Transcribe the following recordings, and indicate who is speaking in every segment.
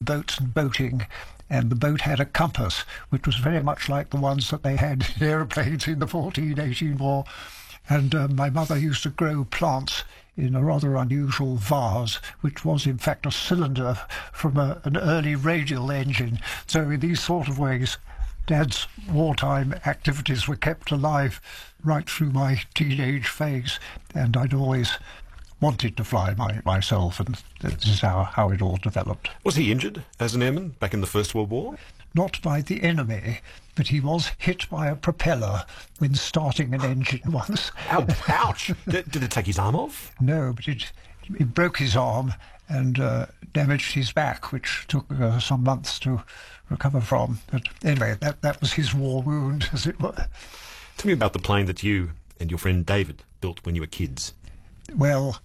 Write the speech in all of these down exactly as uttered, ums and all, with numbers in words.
Speaker 1: boats and boating, and the boat had a compass, which was very much like the ones that they had in aeroplanes in the fourteen eighteen war. And uh, my mother used to grow plants in a rather unusual vase, which was in fact a cylinder from a, an early radial engine. So in these sort of ways, Dad's wartime activities were kept alive right through my teenage phase, and I'd always wanted to fly my, myself, and this is how, how it all developed.
Speaker 2: Was he injured as an airman back in the First World War?
Speaker 1: Not by the enemy, but he was hit by a propeller when starting an engine once.
Speaker 2: Ow, ouch! did, did it take his arm off?
Speaker 1: No, but it, it broke his arm and uh, damaged his back, which took uh, some months to recover from. But anyway, that, that was his war wound, as it were.
Speaker 2: Tell me about the plane that you and your friend David built when you were kids.
Speaker 1: Well,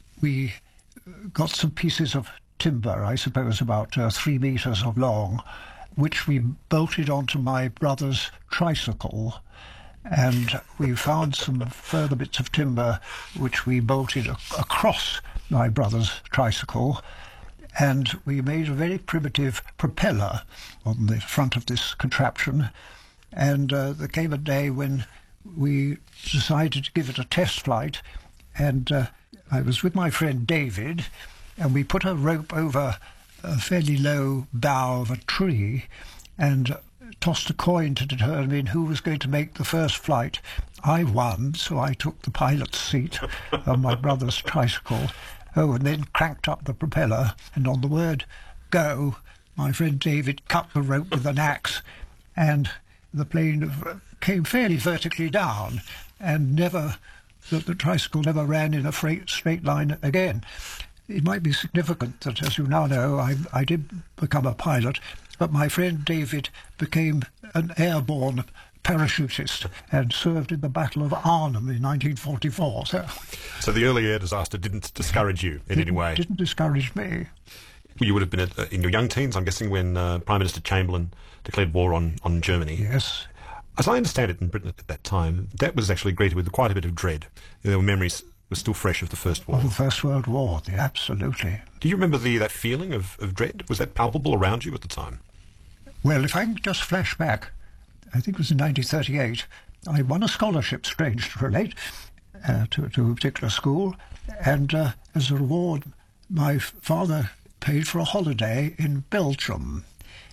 Speaker 1: we got some pieces of timber, I suppose about uh, three metres of long, which we bolted onto my brother's tricycle, and we found some further bits of timber which we bolted a- across my brother's tricycle, and we made a very primitive propeller on the front of this contraption. And uh, there came a day when we decided to give it a test flight, and uh, I was with my friend David, and we put a rope over a fairly low bough of a tree and tossed a coin to determine who was going to make the first flight. I won, so I took the pilot's seat on my brother's tricycle. Oh, and then cranked up the propeller, and on the word go, my friend David cut the rope with an axe, and the plane came fairly vertically down, and never, the, the tricycle never ran in a freight, straight line again. It might be significant that, as you now know, I, I did become a pilot, but my friend David became an airborne parachutist and served in the Battle of Arnhem in nineteen forty-four. So,
Speaker 2: so the early air disaster didn't discourage you in any way?
Speaker 1: Didn't discourage me.
Speaker 2: Well, you would have been at, uh, in your young teens, I'm guessing, when uh, Prime Minister Chamberlain declared war on, on Germany.
Speaker 1: Yes.
Speaker 2: As I understand it in Britain at that time, that was actually greeted with quite a bit of dread. There were memories were still fresh of the First War.
Speaker 1: Of the First World War, yeah, absolutely.
Speaker 2: Do you remember the that feeling of, of dread? Was that palpable around you at the time?
Speaker 1: Well, if I can just flash back, I think it was in nineteen thirty-eight, I won a scholarship, strange to relate, uh, to, to a particular school, and uh, as a reward, my father paid for a holiday in Belgium.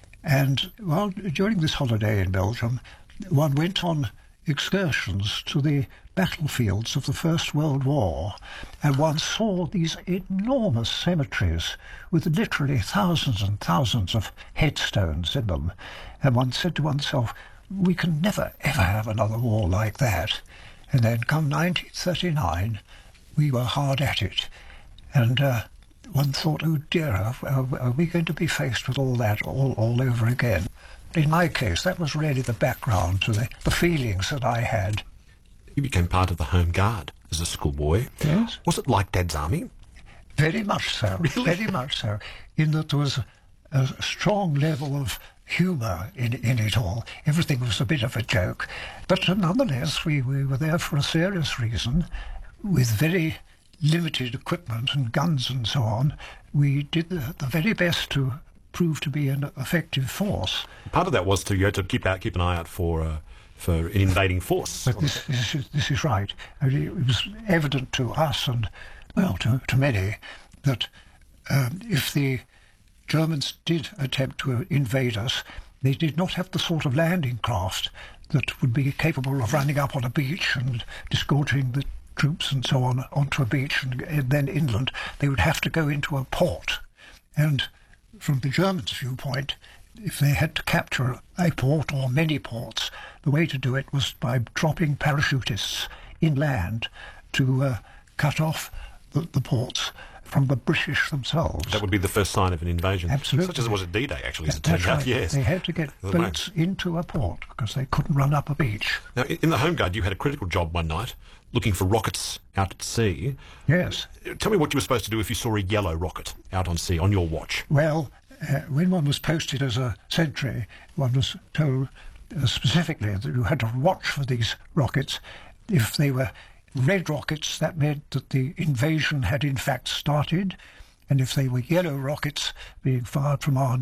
Speaker 1: And well, during this holiday in Belgium, one went on excursions to the battlefields of the First World War, and one saw these enormous cemeteries with literally thousands and thousands of headstones in them. And one said to oneself, we can never, ever have another war like that. And then come nineteen thirty-nine, we were hard at it. And uh, one thought, oh dear, are, are we going to be faced with all that all, all over again? In my case, that was really the background to the, the feelings that I had.
Speaker 2: You became part of the Home Guard as a schoolboy.
Speaker 1: Yes.
Speaker 2: Was it like Dad's army?
Speaker 1: Very much so.
Speaker 2: Really?
Speaker 1: Very much so. In that there was a, a strong level of humour in, in it all. Everything was a bit of a joke. But nonetheless, we, we were there for a serious reason, with very limited equipment and guns and so on. We did the, the very best to prove to be an effective force.
Speaker 2: Part of that was to, you had to keep out, keep an eye out for uh, for an invading force.
Speaker 1: But this, this, is, this is right. I mean, it was evident to us and, well, to, to many, that um, if the Germans did attempt to invade us, they did not have the sort of landing craft that would be capable of running up on a beach and disgorging the troops and so on onto a beach and, and then inland. They would have to go into a port. And from the Germans' viewpoint, if they had to capture a port or many ports, the way to do it was by dropping parachutists inland to uh, cut off the, the ports from the British themselves.
Speaker 2: That would be the first sign of an invasion.
Speaker 1: Absolutely.
Speaker 2: Such as it was at D-Day, actually, as it
Speaker 1: That's
Speaker 2: turned out,
Speaker 1: right.
Speaker 2: yes.
Speaker 1: They had to get
Speaker 2: The
Speaker 1: boats into a port because they couldn't run up a beach.
Speaker 2: Now, in the Home Guard, you had a critical job one night, looking for rockets out at sea.
Speaker 1: Yes.
Speaker 2: Tell me what you were supposed to do if you saw a yellow rocket out on sea on your watch.
Speaker 1: Well, uh, when one was posted as a sentry, one was told uh, specifically that you had to watch for these rockets. If they were red rockets, that meant that the invasion had in fact started, and if they were yellow rockets being fired from our